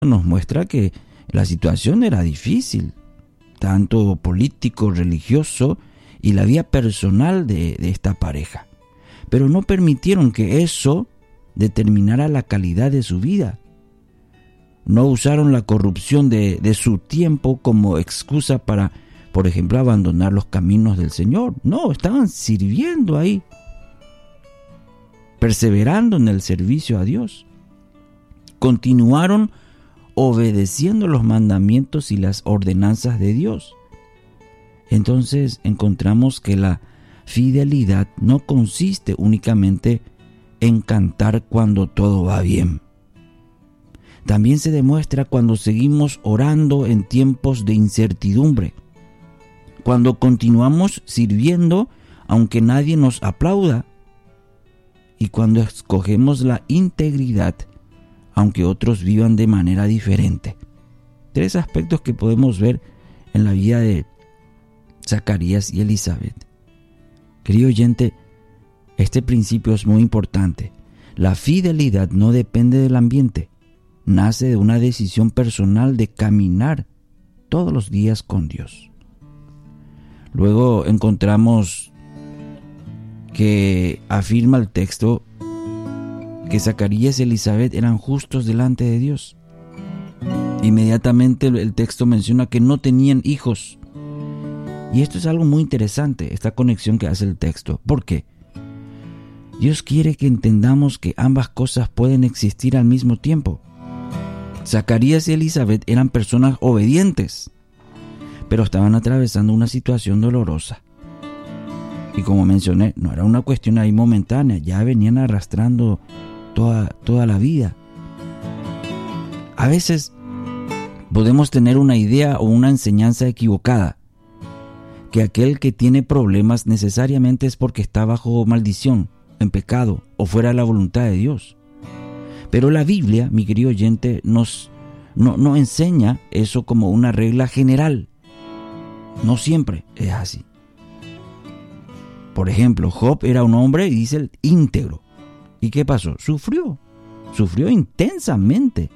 nos muestra que la situación era difícil, tanto político, religioso y la vida personal de esta pareja. Pero no permitieron que eso determinara la calidad de su vida. No usaron la corrupción de su tiempo como excusa para, por ejemplo, abandonar los caminos del Señor. No, estaban sirviendo ahí, perseverando en el servicio a Dios. Continuaron obedeciendo los mandamientos y las ordenanzas de Dios. Entonces encontramos que la fidelidad no consiste únicamente en cantar cuando todo va bien. También se demuestra cuando seguimos orando en tiempos de incertidumbre, cuando continuamos sirviendo aunque nadie nos aplauda, y cuando escogemos la integridad aunque otros vivan de manera diferente. 3 aspectos que podemos ver en la vida de Zacarías y Elizabeth. Querido oyente, este principio es muy importante. La fidelidad no depende del ambiente, nace de una decisión personal de caminar todos los días con Dios. Luego encontramos que afirma el texto que Zacarías y Elizabeth eran justos delante de Dios. Inmediatamente el texto menciona que no tenían hijos. Y esto es algo muy interesante, esta conexión que hace el texto. ¿Por qué? Dios quiere que entendamos que ambas cosas pueden existir al mismo tiempo. Zacarías y Elizabeth eran personas obedientes, pero estaban atravesando una situación dolorosa. Y como mencioné, no era una cuestión ahí momentánea, ya venían arrastrando toda la vida. A veces podemos tener una idea o una enseñanza equivocada, que aquel que tiene problemas necesariamente es porque está bajo maldición, en pecado o fuera de la voluntad de Dios. Pero la Biblia, mi querido oyente, no enseña eso como una regla general. No siempre es así. Por ejemplo, Job era un hombre, y dice el íntegro. ¿Y qué pasó? Sufrió intensamente.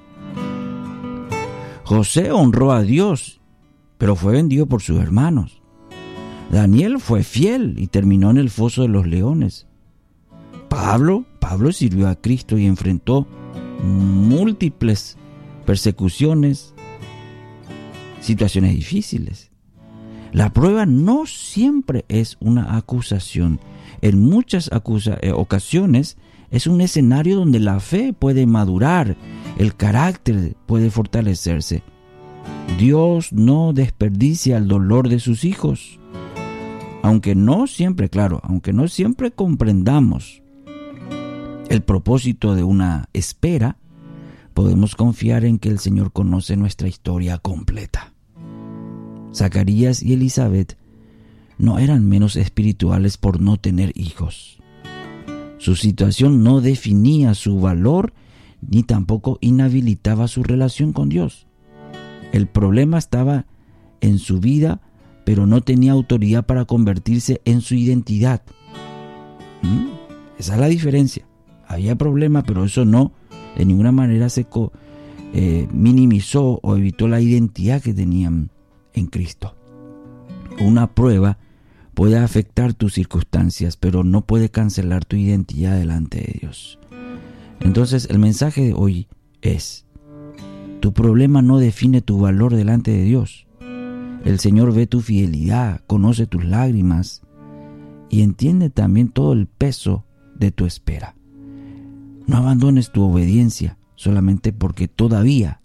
José honró a Dios, pero fue vendido por sus hermanos. Daniel fue fiel y terminó en el foso de los leones. Pablo sirvió a Cristo y enfrentó múltiples persecuciones, situaciones difíciles. La prueba no siempre es una acusación. En muchas ocasiones es un escenario donde la fe puede madurar, el carácter puede fortalecerse. Dios no desperdicia el dolor de sus hijos. Aunque no siempre comprendamos el propósito de una espera, podemos confiar en que el Señor conoce nuestra historia completa. Zacarías y Elizabeth no eran menos espirituales por no tener hijos. Su situación no definía su valor ni tampoco inhabilitaba su relación con Dios. El problema estaba en su vida, pero no tenía autoridad para convertirse en su identidad. Esa es la diferencia. Había problema, pero eso no de ninguna manera se minimizó o evitó la identidad que tenían en Cristo. Una prueba puede afectar tus circunstancias, pero no puede cancelar tu identidad delante de Dios. Entonces el mensaje de hoy es: tu problema no define tu valor delante de Dios. El Señor ve tu fidelidad, conoce tus lágrimas y entiende también todo el peso de tu espera. No abandones tu obediencia solamente porque todavía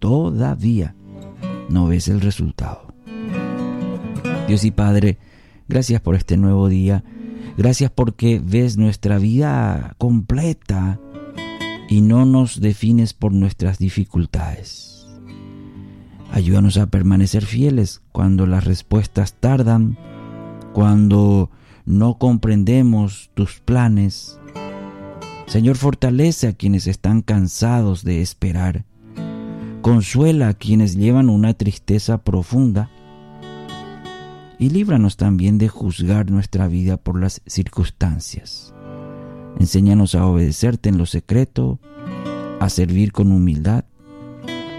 no ves el resultado. Dios y Padre, gracias por este nuevo día. Gracias porque ves nuestra vida completa y no nos defines por nuestras dificultades. Ayúdanos a permanecer fieles cuando las respuestas tardan, cuando no comprendemos tus planes. Señor, fortalece a quienes están cansados de esperar. Consuela a quienes llevan una tristeza profunda. Y líbranos también de juzgar nuestra vida por las circunstancias. Enséñanos a obedecerte en lo secreto, a servir con humildad